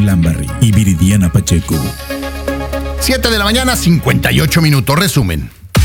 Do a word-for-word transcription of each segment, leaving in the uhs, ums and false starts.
Lambarri y Viridiana Pacheco. siete de la mañana, cincuenta y ocho minutos. Resumen.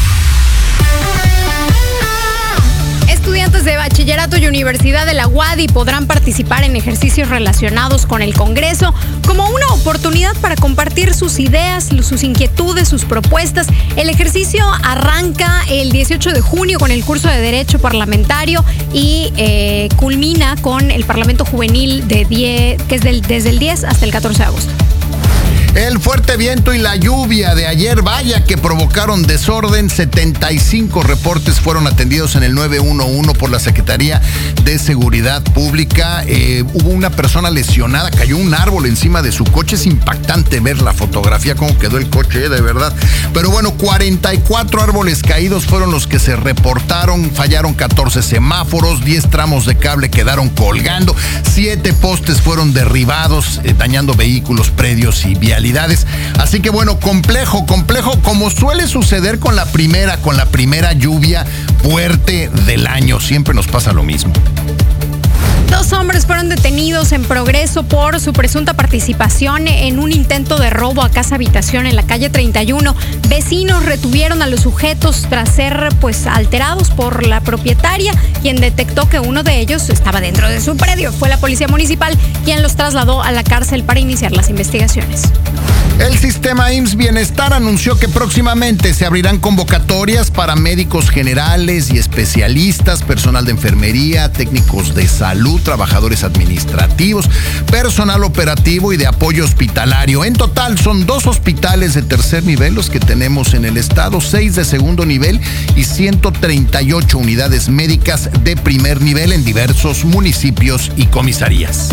Estudiantes de bachillerato y universidad de la U A D Y podrán participar en ejercicios relacionados con el Congreso como una oportunidad para compartir sus ideas, sus inquietudes, sus propuestas. El ejercicio arranca el dieciocho de junio con el curso de Derecho Parlamentario y eh, culmina con el Parlamento Juvenil de diez, que es del, desde el diez hasta el catorce de agosto. El fuerte viento y la lluvia de ayer, vaya que provocaron desorden. setenta y cinco reportes fueron atendidos en el nueve uno uno por la Secretaría de Seguridad Pública. Eh, hubo una persona lesionada, cayó un árbol encima de su coche. Es impactante ver la fotografía, cómo quedó el coche, eh, de verdad. Pero bueno, cuarenta y cuatro árboles caídos fueron los que se reportaron. Fallaron catorce semáforos, diez tramos de cable quedaron colgando, siete postes fueron derribados, eh, dañando vehículos, predios y vialidades. Así que bueno, complejo, complejo, como suele suceder con la primera, con la primera lluvia fuerte del año. Siempre nos pasa lo mismo. Dos hombres fueron detenidos en Progreso por su presunta participación en un intento de robo a casa habitación en la calle treinta y uno. Vecinos retuvieron a los sujetos tras ser pues alterados por la propietaria, quien detectó que uno de ellos estaba dentro de su predio. Fue la policía municipal quien los trasladó a la cárcel para iniciar las investigaciones. El sistema I M S S Bienestar anunció que próximamente se abrirán convocatorias para médicos generales y especialistas, personal de enfermería, técnicos de salud, trabajadores administrativos, personal operativo y de apoyo hospitalario. En total son dos hospitales de tercer nivel los que tenemos en el estado, seis de segundo nivel y ciento treinta y ocho unidades médicas de primer nivel en diversos municipios y comisarías.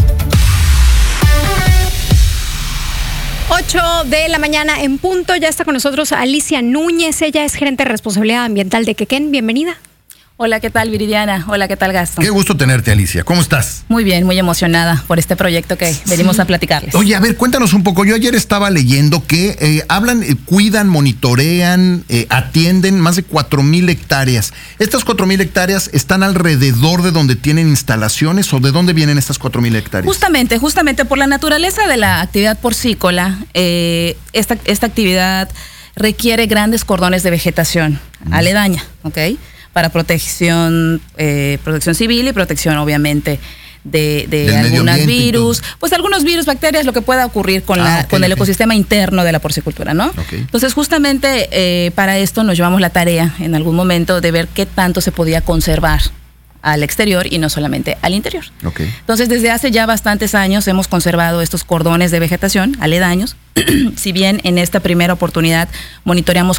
ocho de la mañana en punto. Ya está con nosotros Alicia Núñez. Ella es gerente de responsabilidad ambiental de Quequén. Bienvenida. Hola, ¿qué tal, Viridiana? Hola, ¿qué tal, Gastón? Qué gusto tenerte, Alicia. ¿Cómo estás? Muy bien, muy emocionada por este proyecto que sí. venimos a platicarles. Oye, a ver, cuéntanos un poco. Yo ayer estaba leyendo que eh, hablan, eh, cuidan, monitorean, eh, atienden más de cuatro mil hectáreas. ¿Estas cuatro mil hectáreas están alrededor de donde tienen instalaciones o de dónde vienen estas cuatro mil hectáreas? Justamente, justamente por la naturaleza de la actividad porcícola, eh, esta, esta actividad requiere grandes cordones de vegetación mm. aledaña, ¿ok? Para protección, eh, protección civil y protección, obviamente, de, de algunos virus, pues algunos virus, bacterias, lo que pueda ocurrir con, ah, la, okay, con el okay. ecosistema interno de la porcicultura, ¿no? Okay. Entonces, justamente eh, para esto nos llevamos la tarea en algún momento de ver qué tanto se podía conservar al exterior y no solamente al interior. Okay. Entonces, desde hace ya bastantes años hemos conservado estos cordones de vegetación aledaños. Si bien en esta primera oportunidad monitoreamos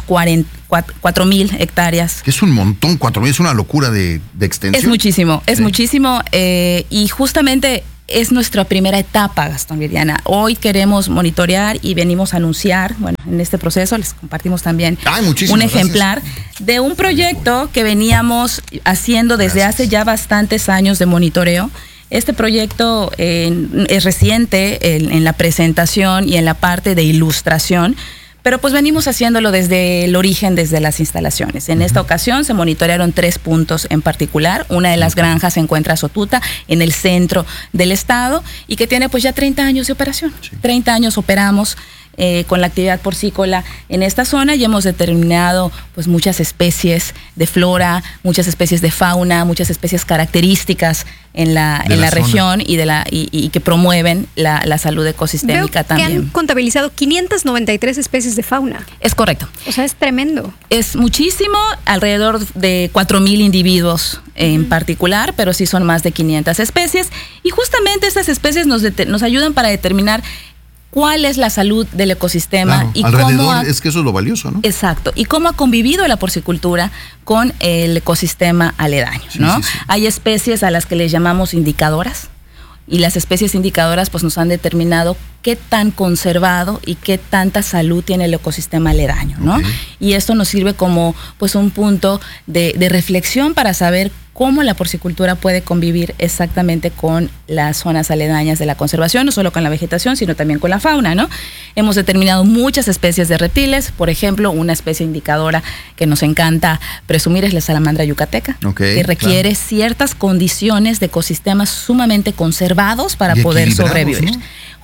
cuatro mil hectáreas. Es un montón, cuatro mil es una locura de, de extensión. Es muchísimo, es sí. muchísimo. Eh, y justamente es nuestra primera etapa, Gastón, Viridiana. Hoy queremos monitorear y venimos a anunciar, bueno, en este proceso les compartimos también Ay, un ejemplar gracias. de un proyecto que veníamos haciendo desde gracias. hace ya bastantes años de monitoreo. Este proyecto eh, es reciente en, en la presentación y en la parte de ilustración, pero pues venimos haciéndolo desde el origen, desde las instalaciones. En uh-huh. esta ocasión se monitorearon tres puntos en particular. Una de las uh-huh. granjas se encuentra en Sotuta, en el centro del estado, y que tiene pues ya treinta años de operación. Sí. treinta años operamos eh, con la actividad porcícola en esta zona y hemos determinado pues muchas especies de flora, muchas especies de fauna, muchas especies características en la, en la, la región y, de la, y, y que promueven la, la salud ecosistémica. Veo también. Que han contabilizado quinientas noventa y tres especies de fauna. Es correcto. O sea, es tremendo. Es muchísimo, alrededor de cuatro mil individuos en uh-huh. particular, pero sí son más de quinientas especies. Y justamente estas especies nos, det- nos ayudan para determinar cuál es la salud del ecosistema. Claro, y alrededor cómo ha, es que eso es lo valioso, ¿no? Exacto. Y cómo ha convivido la porcicultura con el ecosistema aledaño, sí, ¿no? Sí, sí. Hay especies a las que les llamamos indicadoras, y las especies indicadoras pues nos han determinado qué tan conservado y qué tanta salud tiene el ecosistema aledaño, ¿no? Okay. Y esto nos sirve como pues un punto de, de reflexión para saber cómo la porcicultura puede convivir exactamente con las zonas aledañas de la conservación, no solo con la vegetación, sino también con la fauna, ¿no? Hemos determinado muchas especies de reptiles, por ejemplo, una especie indicadora que nos encanta presumir es la salamandra yucateca, okay, que requiere claro. ciertas condiciones de ecosistemas sumamente conservados para poder sobrevivir. ¿No?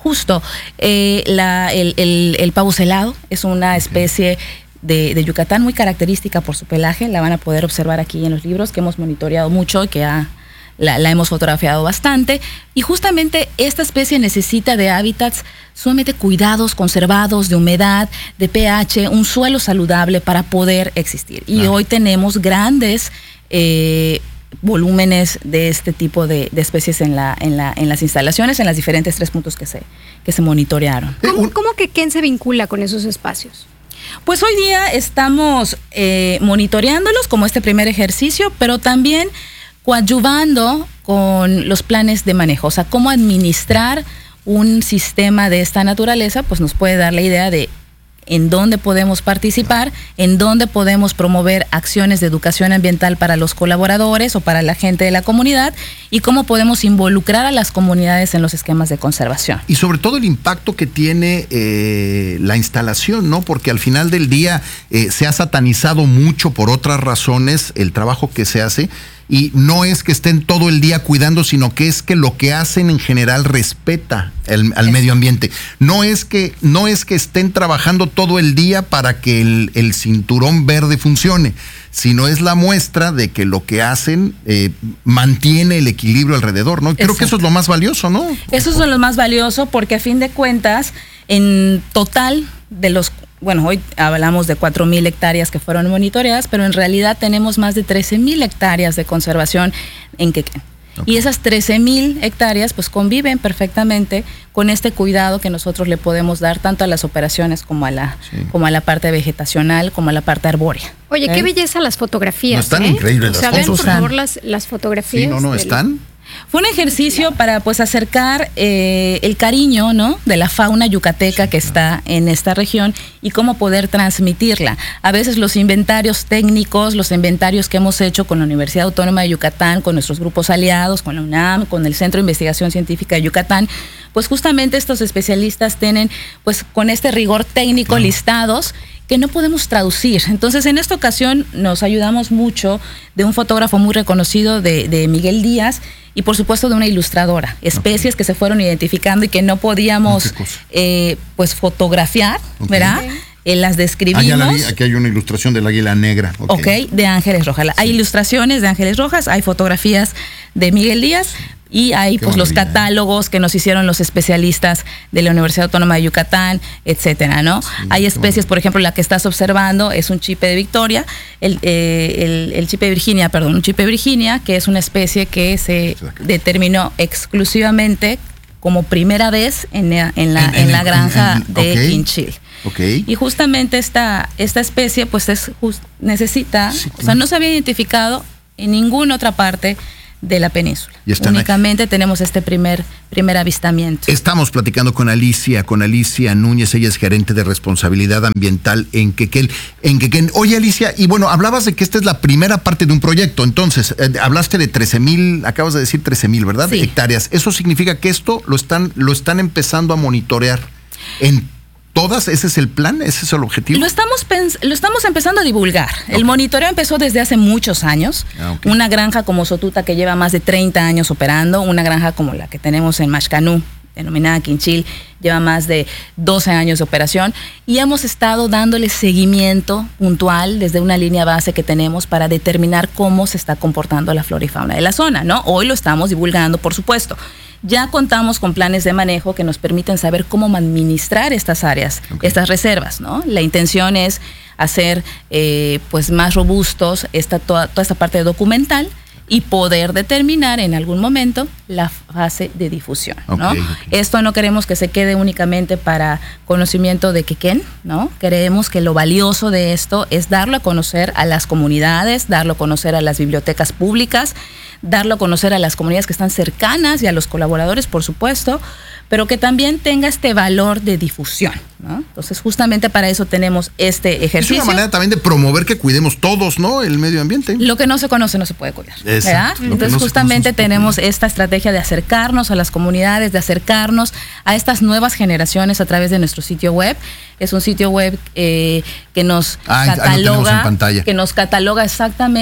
Justo, eh, la, el, el, el pavo celado es una especie de, de Yucatán muy característica por su pelaje. La van a poder observar aquí en los libros que hemos monitoreado mucho y que ha, la, la hemos fotografiado bastante. Y justamente esta especie necesita de hábitats sumamente cuidados, conservados, de humedad, de pH, un suelo saludable para poder existir. Y claro, hoy tenemos grandes Eh, volúmenes de este tipo de, de especies en la, en la, en las instalaciones, en las diferentes tres puntos que se, que se monitorearon. ¿Cómo, cómo que Ken se vincula con esos espacios? Pues hoy día estamos eh, monitoreándolos como este primer ejercicio, pero también coadyuvando con los planes de manejo. O sea, cómo administrar un sistema de esta naturaleza, pues nos puede dar la idea de en dónde podemos participar, en dónde podemos promover acciones de educación ambiental para los colaboradores o para la gente de la comunidad y cómo podemos involucrar a las comunidades en los esquemas de conservación. Y sobre todo el impacto que tiene eh, la instalación, ¿no? Porque al final del día eh, se ha satanizado mucho por otras razones el trabajo que se hace. Y no es que estén todo el día cuidando, sino que es que lo que hacen en general respeta el, al medio ambiente. No es que, no es que estén trabajando todo el día para que el, el cinturón verde funcione, sino es la muestra de que lo que hacen eh, mantiene el equilibrio alrededor, ¿no? Creo Exacto. que eso es lo más valioso, ¿no? Eso es lo más valioso porque a fin de cuentas, en total de los... Bueno, hoy hablamos de cuatro mil hectáreas que fueron monitoreadas, pero en realidad tenemos más de trece mil hectáreas de conservación en Quequén. Okay. Y esas trece mil hectáreas pues conviven perfectamente con este cuidado que nosotros le podemos dar tanto a las operaciones como a la, sí. como a la parte vegetacional, como a la parte arbórea. Oye, ¿eh? Qué belleza las fotografías. No, están ¿eh? increíbles o las sea, fotos. ven, por favor, las, las fotografías. Sí, no, no, están... Fue un ejercicio para pues acercar eh, el cariño, ¿no?, de la fauna yucateca que está en esta región y cómo poder transmitirla. A veces los inventarios técnicos, los inventarios que hemos hecho con la Universidad Autónoma de Yucatán, con nuestros grupos aliados, con la UNAM, con el Centro de Investigación Científica de Yucatán, pues justamente estos especialistas tienen pues con este rigor técnico claro. listados que no podemos traducir. Entonces, en esta ocasión nos ayudamos mucho de un fotógrafo muy reconocido de, de Miguel Díaz y por supuesto de una ilustradora, especies okay. que se fueron identificando y que no podíamos eh, pues fotografiar, okay. ¿verdad? Okay. Eh, las describimos. Ah, la vi, aquí hay una ilustración del águila negra. Ok, okay, de Ángeles Rojas. Sí. Hay ilustraciones de Ángeles Rojas, hay fotografías de Miguel Díaz. Y hay Qué pues los catálogos que nos hicieron los especialistas de la Universidad Autónoma de Yucatán, etcétera, ¿no? Sí, hay especies, por ejemplo, la que estás observando es un chipe de Victoria, el, eh, el, el chipe de Virginia, perdón, un chipe de Virginia, que es una especie que se determinó exclusivamente como primera vez en la, en la, en, en, en la granja en, en, de okay. Quinchil. Okay. Y justamente esta, esta especie pues es just, necesita, sí, o sea, no se había identificado en ninguna otra parte de la península. Únicamente ahí. Tenemos este primer, primer avistamiento. Estamos platicando con Alicia, con Alicia Núñez, ella es gerente de responsabilidad ambiental en Quequén. En Quequén. Oye, Alicia, y bueno, hablabas de que esta es la primera parte de un proyecto, entonces, eh, hablaste de trece mil, acabas de decir trece mil, ¿verdad? Sí. Hectáreas. Eso significa que esto lo están, lo están empezando a monitorear en ¿todas? ¿Ese es el plan? ¿Ese es el objetivo? Lo estamos, lo estamos empezando a divulgar. Okay. El monitoreo empezó desde hace muchos años. Ah, okay. Una granja como Sotuta que lleva más de treinta años operando, una granja como la que tenemos en Maxcanú, denominada Quinchil, lleva más de doce años de operación y hemos estado dándole seguimiento puntual desde una línea base que tenemos para determinar cómo se está comportando la flora y fauna de la zona, ¿no? Hoy lo estamos divulgando, por supuesto. Ya contamos con planes de manejo que nos permiten saber cómo administrar estas áreas, okay. estas reservas, ¿no? La intención es hacer eh, pues más robustos esta, toda, toda esta parte documental y poder determinar en algún momento la fase de difusión, ¿no? Okay, okay. Esto no queremos que se quede únicamente para conocimiento de Quequén, ¿no? Queremos que lo valioso de esto es darlo a conocer a las comunidades, darlo a conocer a las bibliotecas públicas, darlo a conocer a las comunidades que están cercanas y a los colaboradores, por supuesto, pero que también tenga este valor de difusión, ¿no? Entonces, justamente para eso tenemos este ejercicio. Es una manera también de promover que cuidemos todos, ¿no?, el medio ambiente. Lo que no se conoce no se puede cuidar, ¿verdad? Entonces, no justamente se tenemos esta estrategia de acercarnos a las comunidades, de acercarnos a estas nuevas generaciones a través de nuestro sitio web. Es un sitio web eh, que nos ah, cataloga, en pantalla. que nos cataloga exactamente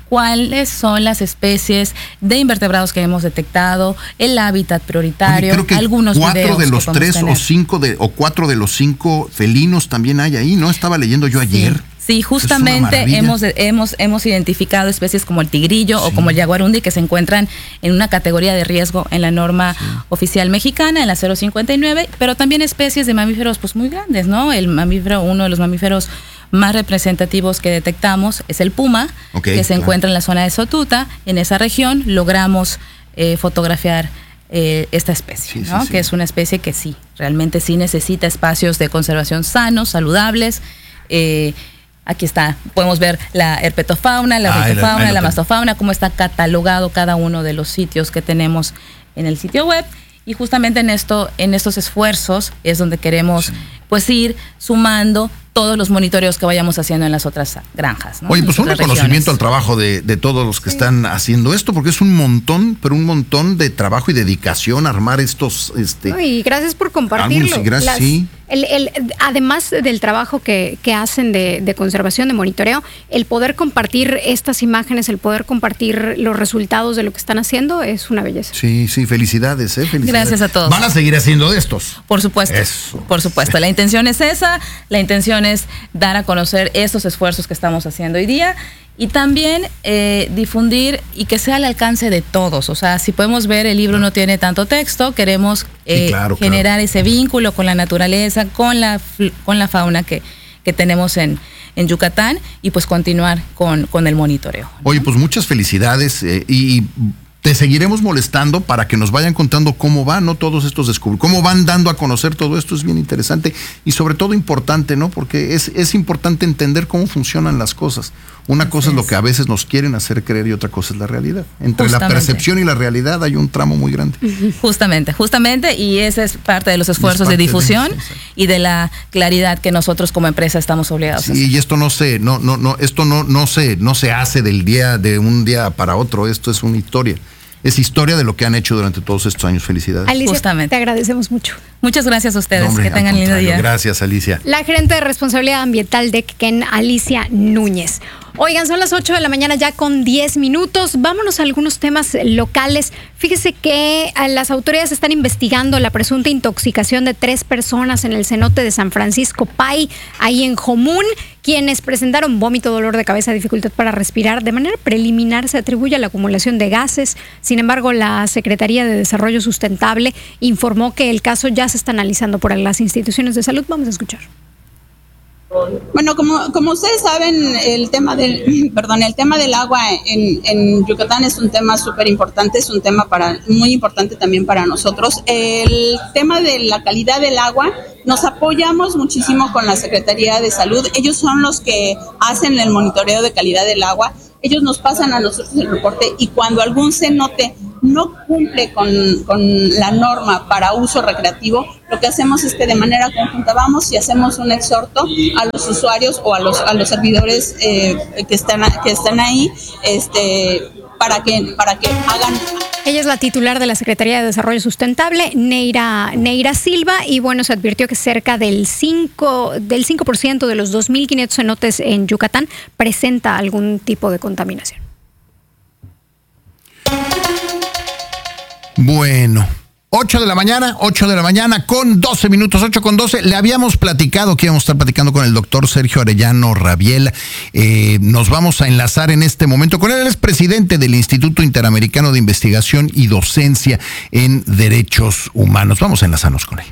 cuáles son las especies de invertebrados que hemos detectado, el hábitat prioritario, Oye, creo que algunos cuatro videos de los que tres tener. o cinco de o cuatro de los cinco felinos también hay ahí, ¿no? Estaba leyendo yo ayer. Sí. Sí, justamente hemos, hemos, hemos identificado especies como el tigrillo sí. o como el jaguarundi que se encuentran en una categoría de riesgo en la norma sí. oficial mexicana, en la cero cincuenta y nueve, pero también especies de mamíferos pues muy grandes, ¿no? El mamífero, uno de los mamíferos más representativos que detectamos es el puma, okay, que se claro. encuentra en la zona de Sotuta. En esa región logramos eh, fotografiar eh, esta especie, sí, ¿no? Sí, sí. Que es una especie que sí, realmente sí necesita espacios de conservación sanos, saludables. Eh, Aquí está, podemos ver la herpetofauna, la rittofauna, la, la mastofauna, cómo está catalogado cada uno de los sitios que tenemos en el sitio web. Y justamente en esto, en estos esfuerzos es donde queremos sí. pues ir sumando todos los monitoreos que vayamos haciendo en las otras granjas, ¿no? Oye, pues un reconocimiento regiones. al trabajo de, de todos los que sí. están haciendo esto, porque es un montón, pero un montón de trabajo y dedicación armar estos... Este, y gracias por compartirlo. Álbumes, gracias, Las, sí. el, el, además del trabajo que, que hacen de, de conservación, de monitoreo, el poder compartir estas imágenes, el poder compartir los resultados de lo que están haciendo es una belleza. Sí, sí, felicidades, ¿eh? Felicidades. Gracias a todos. ¿Van a seguir haciendo de estos? Por supuesto, Eso. por supuesto. La intención es esa, la intención es dar a conocer estos esfuerzos que estamos haciendo hoy día y también eh, difundir y que sea al alcance de todos. O sea, si podemos ver, el libro no tiene tanto texto, queremos eh, sí, claro, generar claro. ese vínculo con la naturaleza, con la, con la fauna que, que tenemos en, en Yucatán y pues continuar con, con el monitoreo, ¿no? Oye, pues muchas felicidades eh, y... Te seguiremos molestando para que nos vayan contando cómo van, ¿no? Todos estos descubrimientos, cómo van dando a conocer todo esto, es bien interesante y sobre todo importante, ¿no? Porque es, es importante entender cómo funcionan las cosas. Una Así cosa es. es lo que a veces nos quieren hacer creer y otra cosa es la realidad. Entre justamente. la percepción y la realidad hay un tramo muy grande. Justamente, justamente, y ese es parte de los esfuerzos de difusión de eso, y de la claridad que nosotros como empresa estamos obligados sí, a hacer. Y esto no se, no, no, no, esto no, no se, no se hace del día, de un día para otro, esto es una historia. Es historia de lo que han hecho durante todos estos años. Felicidades. Alicia, justamente. Te agradecemos mucho. Muchas gracias a ustedes. No, hombre, que tengan lindo día. Gracias, Alicia. La gerente de responsabilidad ambiental de Quequén, Alicia Núñez. Oigan, son las ocho de la mañana ya con diez minutos. Vámonos a algunos temas locales. Fíjese que las autoridades están investigando la presunta intoxicación de tres personas en el cenote de San Francisco Pay, ahí en Jomún, quienes presentaron vómito, dolor de cabeza, dificultad para respirar. De manera preliminar se atribuye a la acumulación de gases. Sin embargo, la Secretaría de Desarrollo Sustentable informó que el caso ya se está analizando por las instituciones de salud. Vamos a escuchar. Bueno, como, como ustedes saben, el tema del, perdón, el tema del agua en, en Yucatán es un tema súper importante, es un tema para, muy importante también para nosotros. El tema de la calidad del agua, nos apoyamos muchísimo con la Secretaría de Salud. Ellos son los que hacen el monitoreo de calidad del agua. Ellos nos pasan a nosotros el reporte y cuando algún cenote no cumple con, con la norma para uso recreativo, lo que hacemos es que de manera conjunta vamos y hacemos un exhorto a los usuarios o a los a los servidores eh, que están que están ahí este para que para que hagan. Ella es la titular de la Secretaría de Desarrollo Sustentable, Neira, Neira Silva, y bueno, se advirtió que cerca del cinco por ciento de los dos mil quinientos cenotes en Yucatán presenta algún tipo de contaminación. Bueno, ocho de la mañana, ocho de la mañana con doce minutos, ocho con doce. Le habíamos platicado que íbamos a estar platicando con el doctor Sergio Arellano Rabiel. Eh, nos vamos a enlazar en este momento con él. Él es presidente del Instituto Interamericano de Investigación y Docencia en Derechos Humanos. Vamos a enlazarnos con él.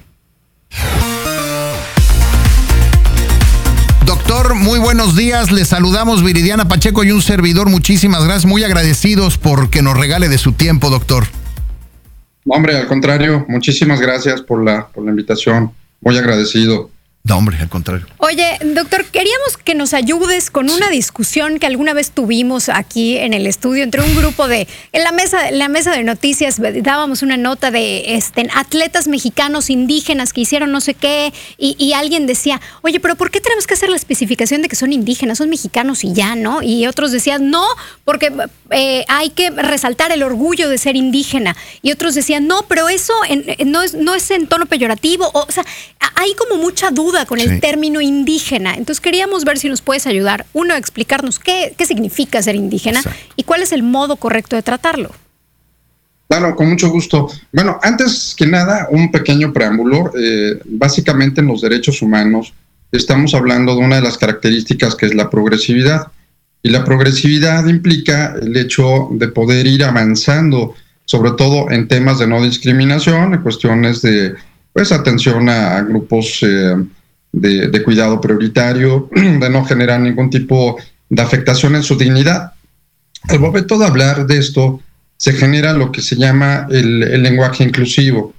Doctor, muy buenos días. Le saludamos Viridiana Pacheco y un servidor. Muchísimas gracias. Muy agradecidos por que nos regale de su tiempo, doctor. Hombre, al contrario, muchísimas gracias por la, por la invitación. Muy agradecido. No, hombre, al contrario. Oye, doctor, queríamos que nos ayudes con una discusión que alguna vez tuvimos aquí en el estudio entre un grupo de, en la mesa, en la mesa de noticias dábamos una nota de este, atletas mexicanos indígenas que hicieron no sé qué y, y alguien decía, oye, pero ¿por qué tenemos que hacer la especificación de que son indígenas, son mexicanos y ya, ¿no? Y otros decían, no, porque eh, hay que resaltar el orgullo de ser indígena. Y otros decían, no, pero eso en, en, no, es, no es en tono peyorativo. O, o sea, hay como mucha duda duda con el sí. término indígena. Entonces queríamos ver si nos puedes ayudar, uno, a explicarnos qué, qué significa ser indígena Exacto. y cuál es el modo correcto de tratarlo. Claro, con mucho gusto. Bueno, antes que nada, un pequeño preámbulo. Eh, básicamente en los derechos humanos estamos hablando de una de las características que es la progresividad. Y la progresividad implica el hecho de poder ir avanzando, sobre todo en temas de no discriminación, en cuestiones de pues atención a, a grupos eh, de, de cuidado prioritario, de no generar ningún tipo de afectación en su dignidad. Al momento de hablar de esto, se genera lo que se llama el, el lenguaje inclusivo.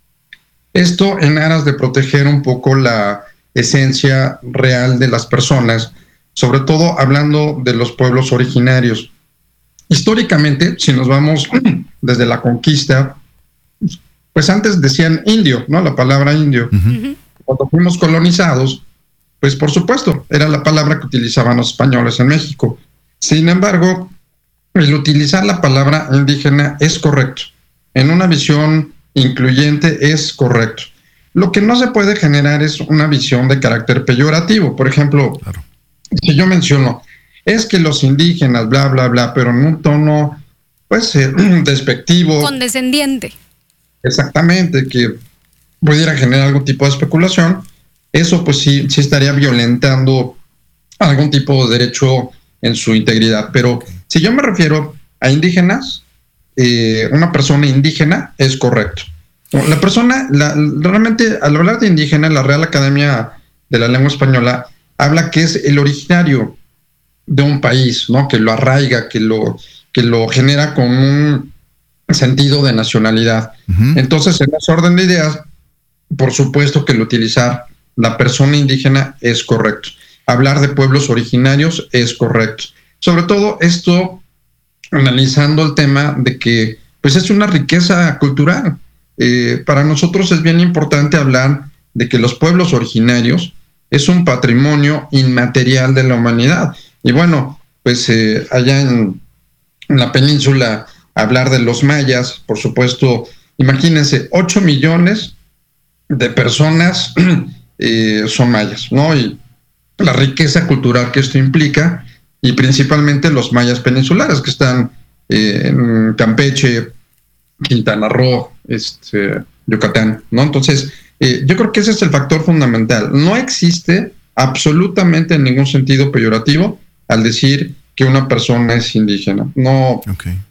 Esto en aras de proteger un poco la esencia real de las personas, sobre todo hablando de los pueblos originarios. Históricamente, si nos vamos desde la conquista, pues antes decían indio, ¿no? La palabra indio. Uh-huh. Cuando fuimos colonizados, pues por supuesto, era la palabra que utilizaban los españoles en México. Sin embargo, el utilizar la palabra indígena es correcto. En una visión incluyente es correcto. Lo que no se puede generar es una visión de carácter peyorativo. Por ejemplo, claro. si yo menciono, es que los indígenas, bla, bla, bla, pero en un tono, pues, eh, despectivo. Condescendiente. Exactamente, que pudiera generar algún tipo de especulación. Eso, pues, sí, sí estaría violentando algún tipo de derecho en su integridad. Pero si yo me refiero a indígenas, eh, una persona indígena es correcto. La persona, la, realmente, al hablar de indígena, la Real Academia de la Lengua Española habla que es el originario de un país, ¿no? Que lo arraiga, que lo, que lo genera con un sentido de nacionalidad. Uh-huh. Entonces, en ese orden de ideas, por supuesto que el utilizar la persona indígena es correcto. Hablar de pueblos originarios es correcto. Sobre todo esto analizando el tema de que pues es una riqueza cultural. Eh, para nosotros es bien importante hablar de que los pueblos originarios es un patrimonio inmaterial de la humanidad. Y bueno, pues eh, allá en, en la península, hablar de los mayas, por supuesto, imagínense, ocho millones de personas eh, son mayas, ¿no? Y la riqueza cultural que esto implica, y principalmente los mayas peninsulares que están eh, en Campeche, Quintana Roo, este, Yucatán, ¿no? Entonces, eh, yo creo que ese es el factor fundamental. No existe absolutamente en ningún sentido peyorativo al decir que una persona es indígena. No, okay.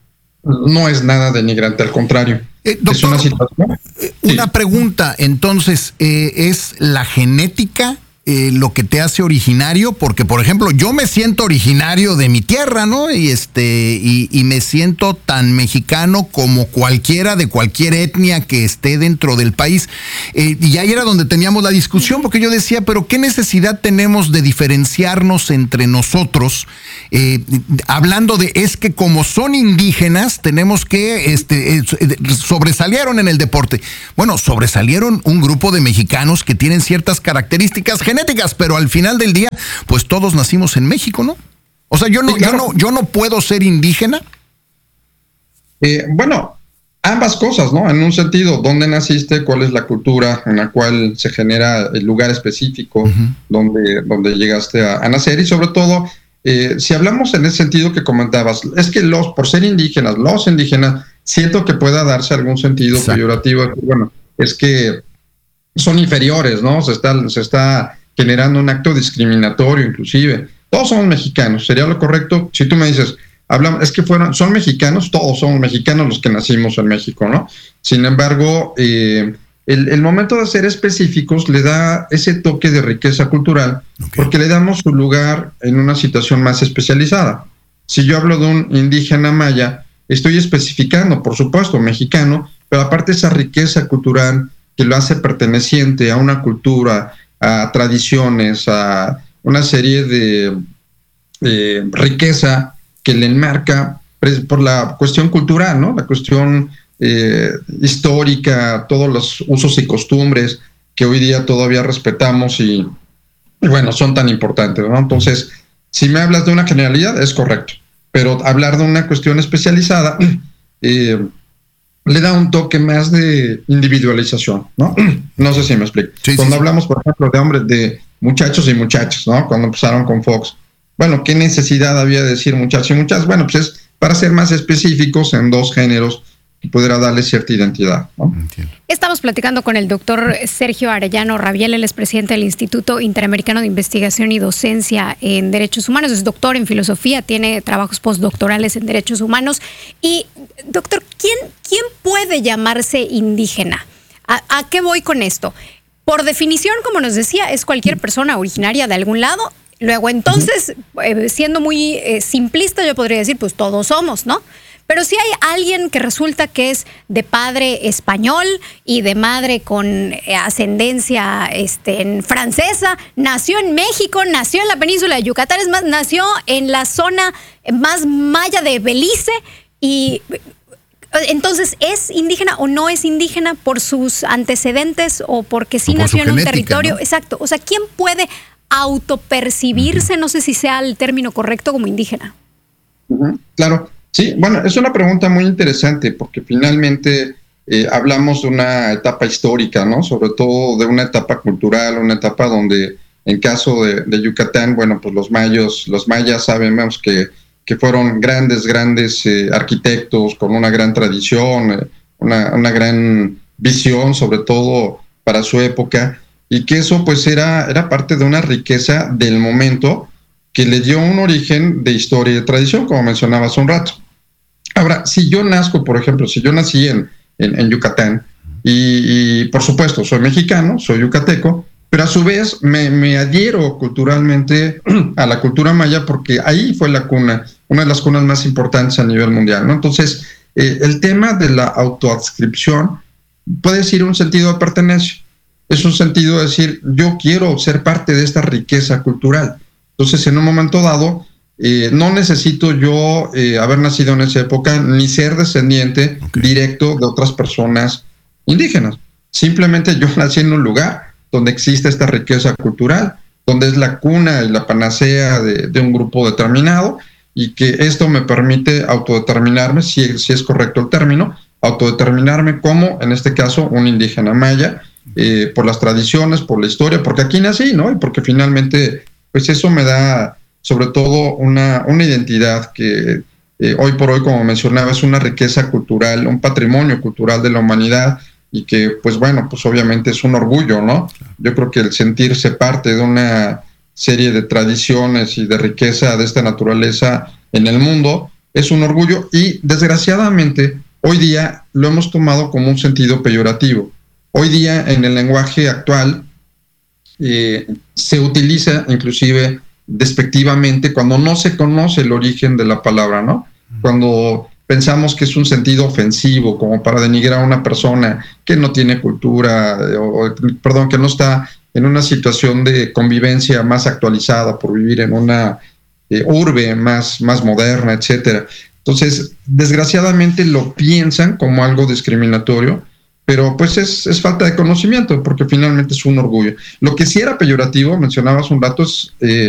no es nada denigrante, al contrario. Eh, doctor, es una situación. Eh, una sí. pregunta, entonces, eh, ¿es la genética Eh, lo que te hace originario? Porque, por ejemplo, yo me siento originario de mi tierra, ¿no? Y este y, y me siento tan mexicano como cualquiera de cualquier etnia que esté dentro del país. Eh, y ahí era donde teníamos la discusión, porque yo decía, pero ¿qué necesidad tenemos de diferenciarnos entre nosotros? Eh, hablando de, es que como son indígenas, tenemos que, este, eh, sobresalieron en el deporte. Bueno, sobresalieron un grupo de mexicanos que tienen ciertas características genéticas, pero al final del día, pues todos nacimos en México, ¿no? O sea, yo no, sí, claro. yo no, yo no puedo ser indígena. Eh, bueno, ambas cosas, ¿no? En un sentido, ¿dónde naciste? ¿Cuál es la cultura en la cual se genera el lugar específico uh-huh. donde, donde llegaste a, a nacer? Y sobre todo, eh, si hablamos en ese sentido que comentabas, es que los, por ser indígenas, los indígenas, siento que pueda darse algún sentido Exacto. peyorativo. Bueno, es que son inferiores, ¿no? Se está, se está generando un acto discriminatorio, inclusive. Todos somos mexicanos, sería lo correcto. Si tú me dices, hablamos, es que fueron, son mexicanos, todos somos mexicanos los que nacimos en México, ¿no? Sin embargo, eh, el, el momento de ser específicos le da ese toque de riqueza cultural, okay. porque le damos su lugar en una situación más especializada. Si yo hablo de un indígena maya, estoy especificando, por supuesto, mexicano, pero aparte esa riqueza cultural que lo hace perteneciente a una cultura, a tradiciones, a una serie de eh, riqueza que le enmarca por la cuestión cultural, ¿no? La cuestión eh, histórica, todos los usos y costumbres que hoy día todavía respetamos y, y bueno, son tan importantes, ¿no? Entonces, si me hablas de una generalidad, es correcto, pero hablar de una cuestión especializada, eh, le da un toque más de individualización, ¿no? No sé si me explico. Sí, Cuando sí, hablamos, por ejemplo, de hombres, de muchachos y muchachas, ¿no? Cuando empezaron con Fox, bueno, ¿qué necesidad había de decir muchachos y muchachas? Bueno, pues es para ser más específicos en dos géneros y pudiera darle cierta identidad, ¿no? Estamos platicando con el doctor Sergio Arellano Rabiel, él es presidente del Instituto Interamericano de Investigación y Docencia en Derechos Humanos, es doctor en filosofía, tiene trabajos postdoctorales en derechos humanos. Y, doctor, ¿quién, quién puede llamarse indígena? ¿A, a qué voy con esto? Por definición, como nos decía, es cualquier persona originaria de algún lado. Luego, entonces, eh, siendo muy eh, simplista, yo podría decir, pues todos somos, ¿no? Pero si hay alguien que resulta que es de padre español y de madre con eh, ascendencia este, en francesa, nació en México, nació en la península de Yucatán, es más, nació en la zona más maya de Belice, y entonces, ¿es indígena o no es indígena por sus antecedentes o porque sí nació en un territorio? ¿No? Exacto. O sea, ¿quién puede autopercibirse, uh-huh. no sé si sea el término correcto, como indígena? Uh-huh. Claro. Sí, bueno, es una pregunta muy interesante porque finalmente eh, hablamos de una etapa histórica, ¿no? Sobre todo de una etapa cultural, una etapa donde, en caso de, de Yucatán, bueno, pues los mayos, los mayas sabemos que, que fueron grandes, grandes eh, arquitectos con una gran tradición, eh, una, una gran visión, sobre todo para su época, y que eso pues era, era parte de una riqueza del momento que le dio un origen de historia y de tradición, como mencionaba hace un rato. Ahora, si yo nazco, por ejemplo, si yo nací en, en, en Yucatán, y, y por supuesto soy mexicano, soy yucateco, pero a su vez me, me adhiero culturalmente a la cultura maya porque ahí fue la cuna, una de las cunas más importantes a nivel mundial, ¿no? Entonces, eh, el tema de la autoadscripción puede ser un sentido de pertenencia, es un sentido de decir, yo quiero ser parte de esta riqueza cultural. Entonces, en un momento dado, eh, no necesito yo eh, haber nacido en esa época ni ser descendiente okay. directo de otras personas indígenas. Simplemente yo nací en un lugar donde existe esta riqueza cultural, donde es la cuna y la panacea de, de un grupo determinado, y que esto me permite autodeterminarme, si, si es correcto el término, autodeterminarme como, en este caso, un indígena maya, eh, por las tradiciones, por la historia, porque aquí nací, ¿no? Y porque finalmente... pues eso me da sobre todo una, una identidad que eh, hoy por hoy, como mencionaba, es una riqueza cultural, un patrimonio cultural de la humanidad, y que pues bueno, pues obviamente es un orgullo, ¿no? Yo creo que el sentirse parte de una serie de tradiciones y de riqueza de esta naturaleza en el mundo es un orgullo, y desgraciadamente hoy día lo hemos tomado como un sentido peyorativo. Hoy día en el lenguaje actual Eh, se utiliza inclusive despectivamente cuando no se conoce el origen de la palabra, ¿no? Cuando pensamos que es un sentido ofensivo, como para denigrar a una persona que no tiene cultura, o, perdón, que no está en una situación de convivencia más actualizada por vivir en una eh, urbe más, más moderna, etcétera. Entonces, desgraciadamente lo piensan como algo discriminatorio, pero pues es, es falta de conocimiento, porque finalmente es un orgullo. Lo que sí era peyorativo, mencionabas un rato, es eh,